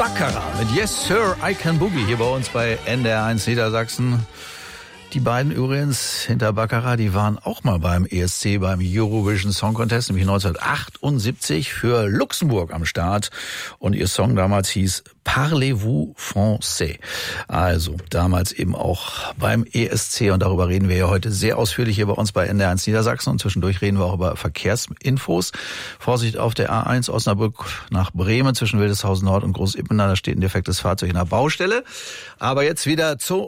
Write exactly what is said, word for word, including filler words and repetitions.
Baccarat mit Yes Sir, I Can Boogie hier bei uns bei N D R eins Niedersachsen. Die beiden übrigens hinter Baccarat, die waren auch mal beim E S C, beim Eurovision Song Contest, nämlich neunzehnhundertachtundsiebzig für Luxemburg am Start. Und ihr Song damals hieß Parlez-vous français? Also damals eben auch beim E S C, und darüber reden wir ja heute sehr ausführlich hier bei uns bei N D R eins Niedersachsen, und zwischendurch reden wir auch über Verkehrsinfos. Vorsicht auf der A eins Osnabrück nach Bremen zwischen Wildeshausen Nord und Großippenau, da steht ein defektes Fahrzeug in der Baustelle. Aber jetzt wieder zu